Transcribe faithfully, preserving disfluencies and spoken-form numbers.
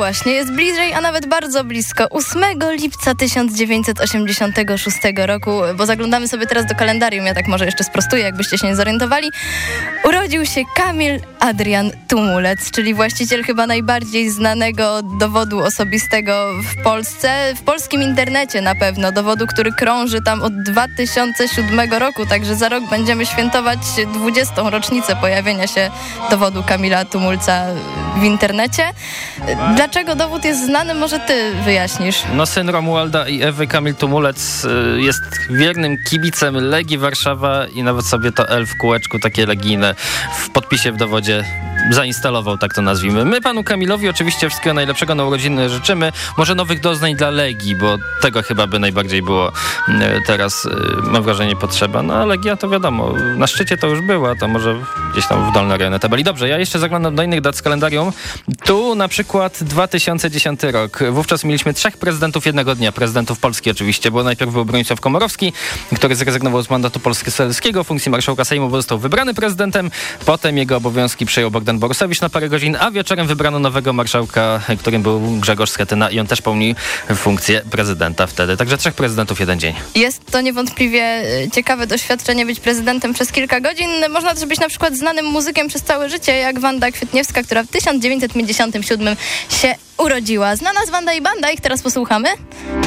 właśnie, jest bliżej, a nawet bardzo blisko. ósmego lipca tysiąc dziewięćset osiemdziesiątego szóstego roku, bo zaglądamy sobie teraz do kalendarium, ja tak może jeszcze sprostuję, jakbyście się nie zorientowali, urodził się Kamil Adrian Tumulec, czyli właściciel chyba najbardziej znanego dowodu osobistego w Polsce, w polskim internecie na pewno, dowodu, który krąży tam od dwa tysiące siódmego roku, także za rok będziemy świętować dwudziestą rocznicę pojawienia się dowodu Kamila Tumulca w internecie. Dlaczego dowód jest znany? Może ty wyjaśnisz. No syn Romualda i Ewy, Kamil Tumulec, jest wiernym kibicem Legii Warszawa i nawet sobie to L w kółeczku takie legijne w podpisie w dowodzie zainstalował, tak to nazwijmy. My panu Kamilowi oczywiście wszystkiego najlepszego na urodziny życzymy. Może nowych doznań dla Legii, bo tego chyba by najbardziej było teraz, mam wrażenie, potrzeba. No a Legia to wiadomo, na szczycie to już była, to może gdzieś tam w dolnej rejonie tabeli. Dobrze, ja jeszcze zaglądam do innych dat z kalendarium. Tu na przykład dwa tysiące dziesiąty rok. Wówczas mieliśmy trzech prezydentów jednego dnia. Prezydentów Polski oczywiście, bo najpierw był Bronisław Komorowski, który zrezygnował z mandatu poselskiego, funkcji marszałka Sejmu, bo został wybrany prezydentem. Potem jego obowiązki przejął Bogdan Borusewicz na parę godzin, a wieczorem wybrano nowego marszałka, którym był Grzegorz Schetyna i on też pełni funkcję prezydenta wtedy. Także trzech prezydentów jeden dzień. Jest to niewątpliwie ciekawe doświadczenie być prezydentem przez kilka godzin. Można też być na przykład znanym muzykiem przez całe życie, jak Wanda Kwietniewska, która w tysiąc dziewięćset pięćdziesiątym siódmym się urodziła. Znana z Wanda i Banda, ich teraz posłuchamy.